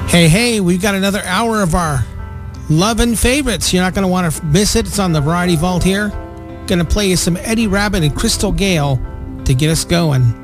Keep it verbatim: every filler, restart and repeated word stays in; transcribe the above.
Hey, hey, we've got another hour of our Love and Favorites. You're not going to want to miss it. It's on the Variety Vault here. Going to play you some Eddie Rabbitt and Crystal Gale to get us going.